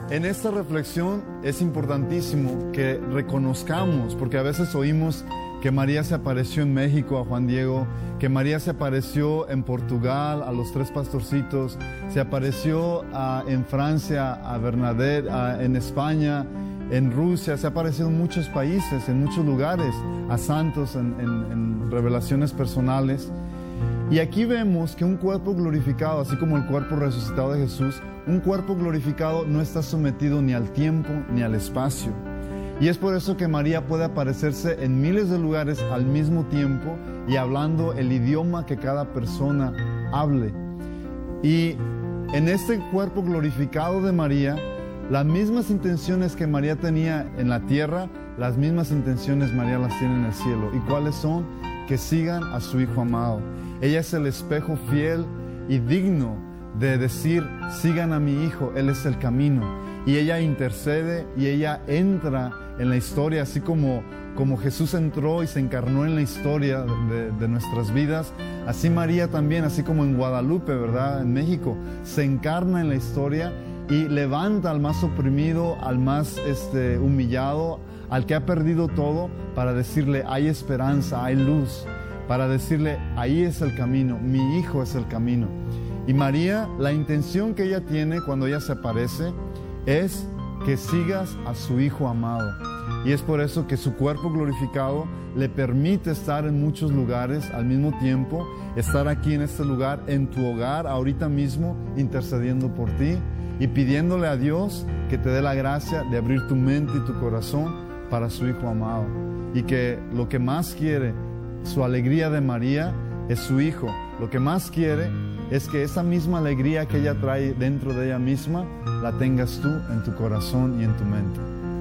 En esta reflexión es importantísimo que reconozcamos, porque a veces oímos que María se apareció en México a Juan Diego, que María se apareció en Portugal a los 3 pastorcitos, se apareció en Francia a Bernadette, en España, en Rusia, se ha aparecido en muchos países, en muchos lugares, a santos en revelaciones personales. Y aquí vemos que un cuerpo glorificado, así como el cuerpo resucitado de Jesús, un cuerpo glorificado no está sometido ni al tiempo ni al espacio. Y es por eso que María puede aparecerse en miles de lugares al mismo tiempo y hablando el idioma que cada persona hable. Y en este cuerpo glorificado de María, las mismas intenciones que María tenía en la tierra, las mismas intenciones María las tiene en el cielo. ¿Y cuáles son? Que sigan a su Hijo amado. Ella es el espejo fiel y digno de decir, sigan a mi Hijo, Él es el camino. Y ella intercede y ella entra en la historia, así como Jesús entró y se encarnó en la historia de nuestras vidas. Así María también, así como en Guadalupe, ¿verdad? En México, se encarna en la historia y levanta al más oprimido, al más humillado, al que ha perdido todo, para decirle, hay esperanza, hay luz, para decirle, ahí es el camino, mi Hijo es el camino. Y María, la intención que ella tiene cuando ella se aparece es que sigas a su Hijo amado. Y es por eso que su cuerpo glorificado le permite estar en muchos lugares al mismo tiempo, estar aquí en este lugar, en tu hogar, ahorita mismo, intercediendo por ti y pidiéndole a Dios que te dé la gracia de abrir tu mente y tu corazón para su Hijo amado. Y que lo que más quiere, su alegría de María, es su Hijo. Lo que más quiere es que esa misma alegría que ella trae dentro de ella misma, la tengas tú en tu corazón y en tu mente.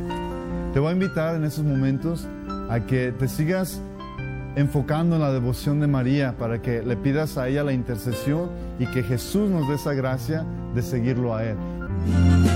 Te voy a invitar en estos momentos a que te sigas enfocando en la devoción de María para que le pidas a ella la intercesión y que Jesús nos dé esa gracia de seguirlo a Él.